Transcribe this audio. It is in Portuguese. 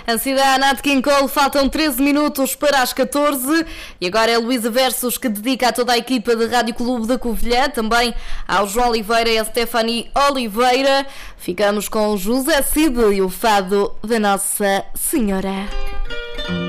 Ansiedade, Nat King Cole, faltam 13 minutos para as 14 e agora é Luísa Versos que dedica a toda a equipa de Rádio Clube da Covilhã, também ao João Oliveira e a Stephanie Oliveira. Ficamos com o José Cid e o fado da Nossa Senhora.